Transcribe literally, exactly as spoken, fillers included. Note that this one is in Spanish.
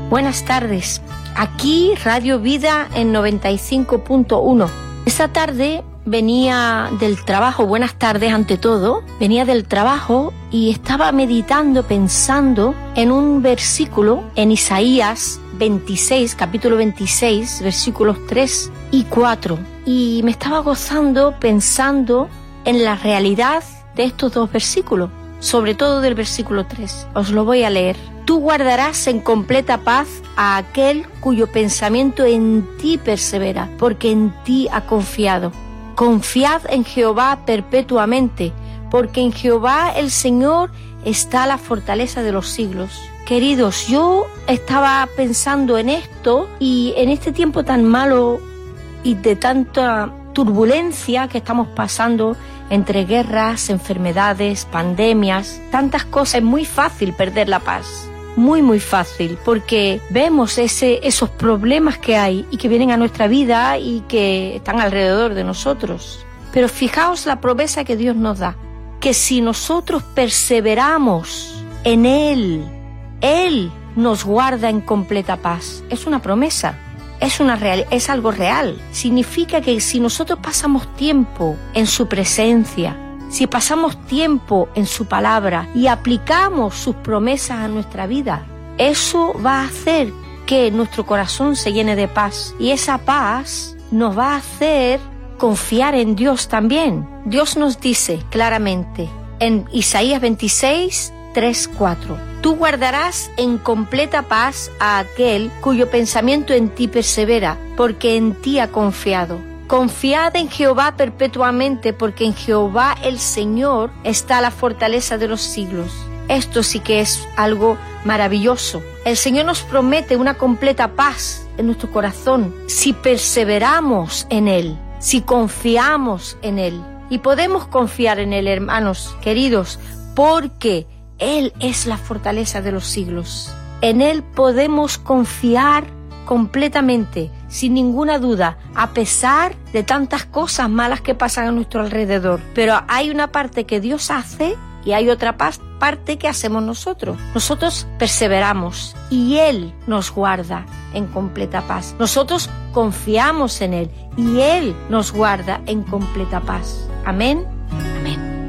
Buenas tardes. Aquí Radio Vida en noventa y cinco punto uno. Esta tarde venía del trabajo, buenas tardes ante todo, venía del trabajo y estaba meditando, pensando en un versículo en Isaías veintiséis, capítulo veintiséis, versículos tres y cuatro. Y me estaba gozando pensando en la realidad de estos dos versículos, sobre todo del versículo tres. Os lo voy a leer. Tú guardarás en completa paz a aquel cuyo pensamiento en ti persevera, porque en ti ha confiado. Confiad en Jehová perpetuamente, porque en Jehová el Señor está la fortaleza de los siglos. Queridos, yo estaba pensando en esto y en este tiempo tan malo y de tanta turbulencia que estamos pasando entre guerras, enfermedades, pandemias, tantas cosas, es muy fácil perder la paz. Muy, muy fácil, porque vemos ese, esos problemas que hay y que vienen a nuestra vida y que están alrededor de nosotros. Pero fijaos la promesa que Dios nos da, que si nosotros perseveramos en Él, Él nos guarda en completa paz. Es una promesa, es, una real, es algo real. Significa que si nosotros pasamos tiempo en su presencia, si pasamos tiempo en su palabra y aplicamos sus promesas a nuestra vida, eso va a hacer que nuestro corazón se llene de paz. Y esa paz nos va a hacer confiar en Dios también. Dios nos dice claramente en Isaías veintiséis, tres, cuatro. Tú guardarás en completa paz a aquel cuyo pensamiento en ti persevera, porque en ti ha confiado. Confiad en Jehová perpetuamente, porque en Jehová el Señor está la fortaleza de los siglos. Esto sí que es algo maravilloso. El Señor nos promete una completa paz en nuestro corazón si perseveramos en Él, si confiamos en Él. Y podemos confiar en Él, hermanos queridos, porque Él es la fortaleza de los siglos. En Él podemos confiar completamente, sin ninguna duda, a pesar de tantas cosas malas que pasan a nuestro alrededor. Pero hay una parte que Dios hace y hay otra parte que hacemos nosotros. Nosotros perseveramos y Él nos guarda en completa paz. Nosotros confiamos en Él y Él nos guarda en completa paz. Amén.